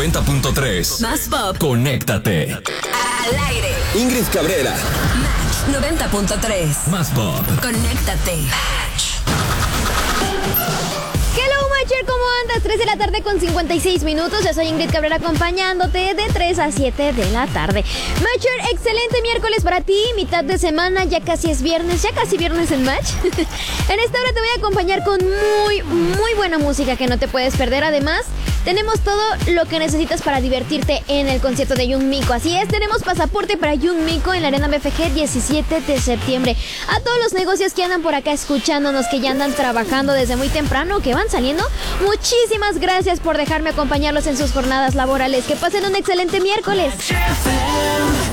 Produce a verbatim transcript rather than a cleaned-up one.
noventa punto tres. Más pop. Conéctate. Al aire. Ingrid Cabrera. Match noventa punto tres. Más pop. Conéctate. Match. Hello, Matcher, ¿cómo andas? tres de la tarde con cincuenta y seis minutos. Yo soy Ingrid Cabrera acompañándote de tres a siete de la tarde. Matcher, excelente miércoles para ti, mitad de semana, ya casi es viernes, ya casi viernes en Match. En esta hora te voy a acompañar con muy, muy buena música que no te puedes perder. Además, tenemos todo lo que necesitas para divertirte en el concierto de Young Miko. Así es, tenemos pasaporte para Young Miko en la Arena B F G diecisiete de septiembre. A todos los negocios que andan por acá escuchándonos, que ya andan trabajando desde muy temprano, que van saliendo, muchísimas gracias por dejarme acompañarlos en sus jornadas laborales. Que pasen un excelente miércoles.